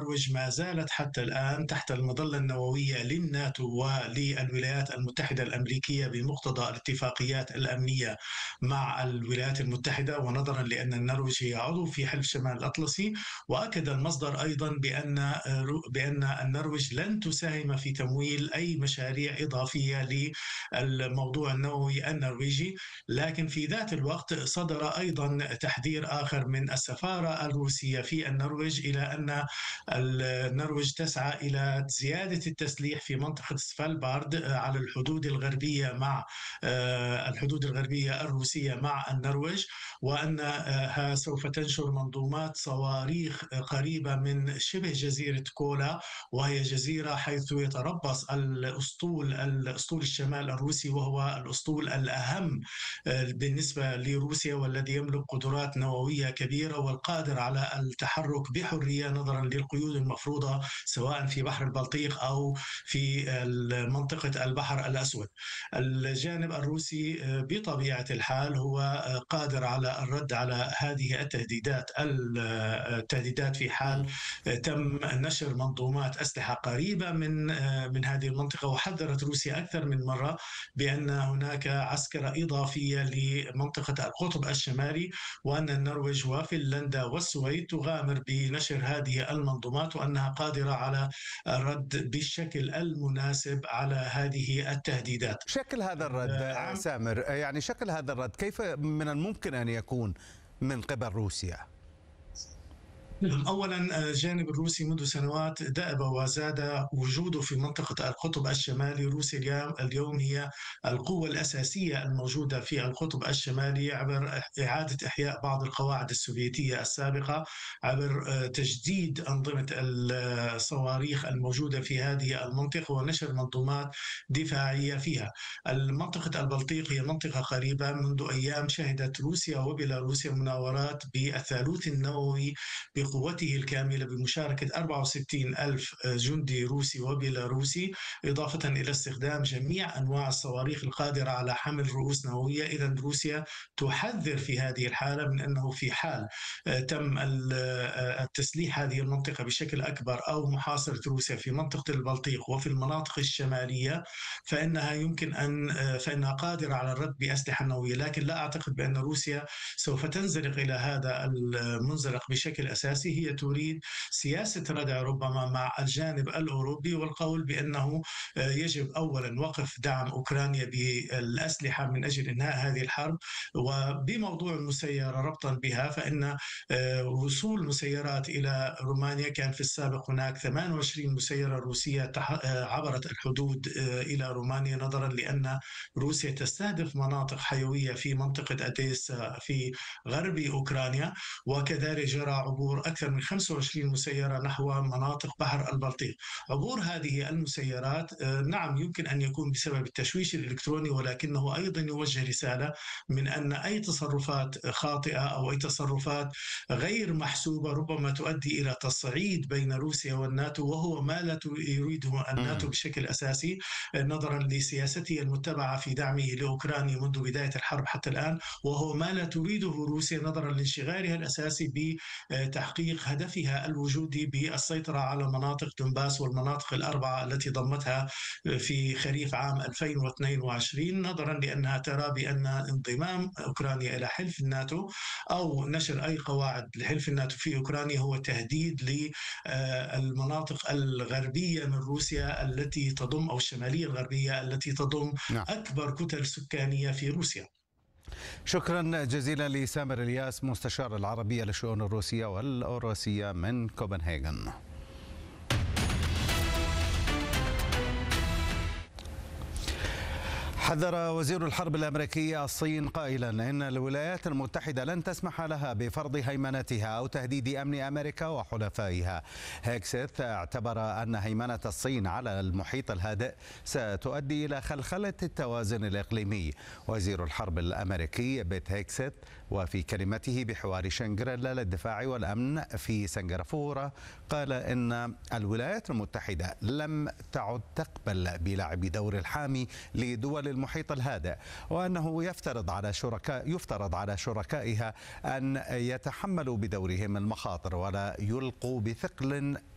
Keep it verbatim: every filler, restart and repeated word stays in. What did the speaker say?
النرويج ما زالت حتى الآن تحت المظلة النووية للناتو وللولايات المتحدة الأمريكية بمقتضى الاتفاقيات الأمنية مع الولايات المتحدة، ونظرا لأن النرويج هي عضو في حلف شمال الأطلسي. وأكد المصدر أيضا بأن بأن النرويج لن تساهم في تمويل أي مشاريع إضافية للموضوع النووي النرويجي. لكن في ذات الوقت صدر أيضا تحذير آخر من السفارة الروسية في النرويج إلى أن النرويج تسعى إلى زيادة التسليح في منطقة سفالبارد على الحدود الغربية مع الحدود الغربية الروسية مع النرويج، وأنها سوف تنشر منظومات صواريخ قريبة من شبه جزيرة كولا، وهي جزيرة حيث يتربص الأسطول الأسطول الشمال الروسي، وهو الأسطول الأهم بالنسبة لروسيا والذي يملك قدرات نووية كبيرة والقادر على التحرك بحرية نظرا للقيود المفروضة سواء في بحر البلطيق أو في منطقة البحر الأسود. الجانب الروسي بطبيعة الحال هو قادر على الرد على هذه التهديدات التهديدات في حال تم نشر منظومات أسلحة قريبة من من هذه المنطقة. وحذرت روسيا أكثر من مرة بأن هناك عسكرة إضافية لمنطقة القطب الشمالي، وأن النرويج وفنلندا والسويد تغامر بنشر هذه المنظومات، وأنها قادرة على الرد بالشكل المناسب على هذه التهديدات. شكل هذا الرد سامر، يعني شكل هذا الرد كيف من الممكن أن يكون من قبل روسيا؟ أولا الجانب الروسي منذ سنوات دأب وزاد وجوده في منطقة القطب الشمالي. روسيا اليوم هي القوة الأساسية الموجودة في القطب الشمالي عبر إعادة إحياء بعض القواعد السوفيتية السابقة، عبر تجديد أنظمة الصواريخ الموجودة في هذه المنطقة ونشر منظومات دفاعية فيها. المنطقة البلطيق هي منطقة قريبة، منذ أيام شهدت روسيا وبيلاروسيا مناورات بالثالوث النووي بقوته الكاملة بمشاركة أربعة وستين ألف جندي روسي وبيلاروسي، إضافة إلى استخدام جميع أنواع الصواريخ القادرة على حمل رؤوس نووية. إذن روسيا تحذر في هذه الحالة من أنه في حال تم التسليح هذه المنطقة بشكل أكبر أو محاصرة روسيا في منطقة البلطيق وفي المناطق الشمالية، فإنها يمكن أن فإنها قادرة على الرد بأسلحة نووية. لكن لا أعتقد بأن روسيا سوف تنزلق إلى هذا المنزلق بشكل أساسي. هي تريد سياسة ردع ربما مع الجانب الأوروبي، والقول بأنه يجب أولا وقف دعم أوكرانيا بالأسلحة من أجل إنهاء هذه الحرب. وبموضوع المسيرة ربطا بها، فإن وصول مسيرات إلى رومانيا كان في السابق هناك ثمانية وعشرين مسيرة روسية عبرت الحدود إلى رومانيا، نظرا لأن روسيا تستهدف مناطق حيوية في منطقة أديسا في غرب أوكرانيا، وكذلك جرى عبور أكثر من خمسة وعشرين مسيرة نحو مناطق بحر البلطيق. عبور هذه المسيرات نعم يمكن أن يكون بسبب التشويش الإلكتروني، ولكنه أيضا يوجه رسالة من أن أي تصرفات خاطئة أو أي تصرفات غير محسوبة ربما تؤدي إلى تصعيد بين روسيا والناتو، وهو ما لا يريده الناتو بشكل أساسي نظرا لسياسته المتبعة في دعمه لأوكرانيا منذ بداية الحرب حتى الآن، وهو ما لا تريده روسيا نظرا لانشغالها الأساسي بتحقيق هدفها الوجودي بالسيطرة على مناطق دونباس والمناطق الأربعة التي ضمتها في خريف عام ألفين واثنين وعشرين، نظرا لأنها ترى بأن انضمام أوكرانيا إلى حلف الناتو أو نشر أي قواعد لحلف الناتو في أوكرانيا هو تهديد للمناطق الغربية من روسيا التي تضم أو الشمالية الغربية التي تضم أكبر كتل سكانية في روسيا. شكرا جزيلا لسامر الياس مستشار العربية للشؤون الروسية والأوروسية من كوبنهاغن. حذر وزير الحرب الأمريكي الصين قائلا إن الولايات المتحدة لن تسمح لها بفرض هيمنتها أو تهديد أمن أمريكا وحلفائها. هيكسيث اعتبر أن هيمنة الصين على المحيط الهادئ ستؤدي إلى خلخلة التوازن الإقليمي. وزير الحرب الأمريكي بيت هيكسيث وفي كلمته بحوار شنغريلا للدفاع والأمن في سنغافورة قال إن الولايات المتحدة لم تعد تقبل بلعب دور الحامي لدول المحيط الهادئ، وأنه يفترض على شركاء يفترض على شركائها أن يتحملوا بدورهم المخاطر ولا يلقوا بثقل